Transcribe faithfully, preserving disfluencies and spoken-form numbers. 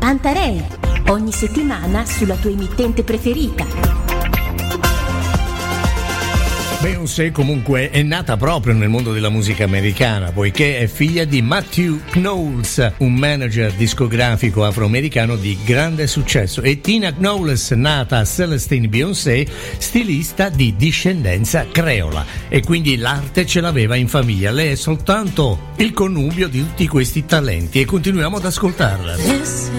Canta Ray, ogni settimana sulla tua emittente preferita. Beyoncé comunque è nata proprio nel mondo della musica americana, poiché è figlia di Matthew Knowles, un manager discografico afroamericano di grande successo, e Tina Knowles, nata Celestine Beyoncé, stilista di discendenza creola, e quindi l'arte ce l'aveva in famiglia. Lei è soltanto il connubio di tutti questi talenti, e continuiamo ad ascoltarla.